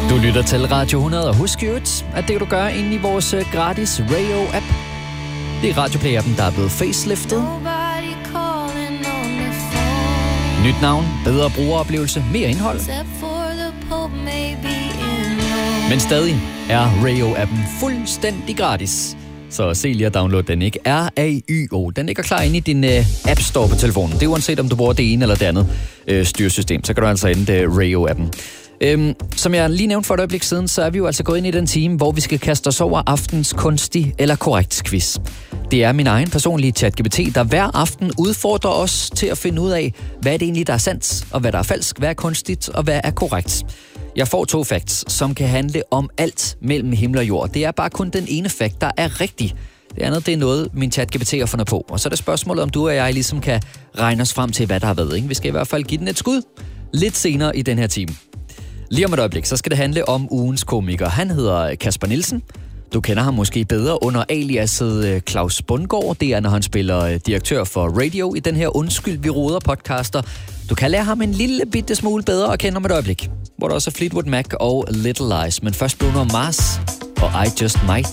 Du lytter til Radio 100, og husk jo, at det du gør inde i vores gratis Radio-app. Det er Radio-Play-appen, der er blevet faceliftet. Nyt navn, bedre brugeroplevelse, mere indhold. Men stadig er Radio-appen fuldstændig gratis. Så se lige at downloade den, ikke? RAYO. Den ligger klar inde i din App Store på telefonen. Det er uanset, om du bruger det ene eller det andet styresystem. Så kan du altså hente Radio-appen. Som jeg lige nævnte for et øjeblik siden, så er vi jo altså gået ind i den time, hvor vi skal kaste os over aftens kunstig eller korrekt quiz. Det er min egen personlige ChatGPT, der hver aften udfordrer os til at finde ud af, hvad det egentlig der er sandt, og hvad der er falsk, hvad er kunstigt, og hvad er korrekt. Jeg får 2 facts, som kan handle om alt mellem himmel og jord. Det er bare kun den ene fact, der er rigtig. Det andet, det er noget, min ChatGPT har fundet på. Og så er det spørgsmålet, om du og jeg ligesom kan regne os frem til, hvad der har været. Ikke? Vi skal i hvert fald give den et skud lidt senere i den her time. Lige om et øjeblik, så skal det handle om ugens komiker. Han hedder Kasper Nielsen. Du kender ham måske bedre under aliaset Claus Bundgaard. Det er, når han spiller direktør for Radio i den her Undskyld, vi roder podcaster. Du kan lære ham en lille bitte smule bedre at kende om et øjeblik, hvor der også er Fleetwood Mac og Little Lies. Men først Bruno Mars og I Just Might.